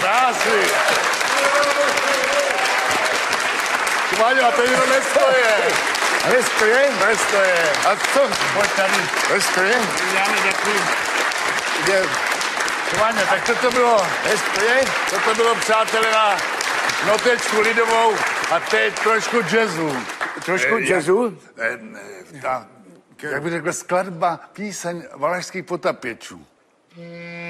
Krásný. Váňo, a to jenom nestoje. Nestoje. A co? Pojď tady. Nestoje? Já neděkuji. Váňo, tak co to bylo? Nestoje? Co to bylo, přátelé, na notečku lidovou a teď trošku jazzu. Trošku jazzu? Jak by řekl, skladba, píseň Valašských potapěčů.